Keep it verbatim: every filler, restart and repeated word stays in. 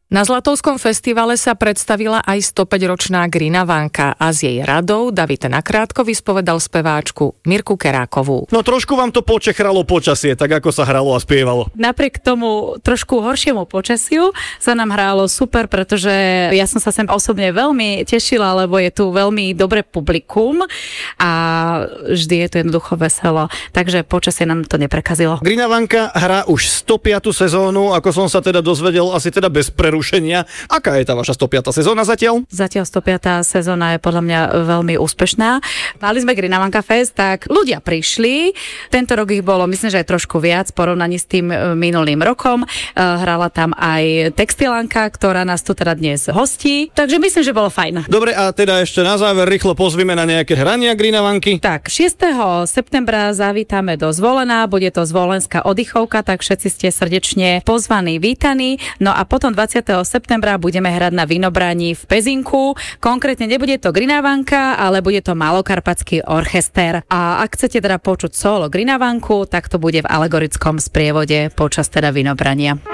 Na Zlatovskom festivale sa predstavila aj stopäťročná Grinavanka a s jej radou David nakrátko vyspovedal speváčku Mirku Kerákovú. No trošku vám to počechralo počasie, tak ako sa hralo a spievalo. Napriek tomu trošku horšiemu počasiu sa nám hrálo super, pretože ja som sa sem osobne veľmi tešila, lebo je tu veľmi dobré publikum a vždy je to jednoducho veselo. Takže počasie nám to neprekazilo. Grinavanka hrá už stopiatu sezónu, ako som sa teda dozvedel, asi teda bez prerušenia. Aká je tá vaša stopiata sezóna zatiaľ? Zatiaľ stopiata sezóna je podľa mňa veľmi úspešná. Mali sme Grinavanka Fest, tak ľudia prišli. Tento rok ich bolo, myslím, že aj trošku viac v porovnaní s tým minulým rokom. Hrala tam aj Textilanka, ktorá nás tu teda dnes hostí. Takže myslím, že bolo fajn. Dobre, a teda ešte na záver rýchlo pozvime na nejaké hrania Grinavanky. Tak, šiesteho septembra zavítame do Zvolena, bude to zvolenská oddychovka, tak všetci ste srdečne pozvaní, vítaní. No a potom dvadsiateho septembra budeme hrať na Vinobrani v Pezinku. Konkrétne nebude to Grinavanka, ale bude to Malokarpatský orchester. A ak chcete teda počuť solo Grinavanku, tak to bude v alegorickom sprievode počas teda Vinobrania.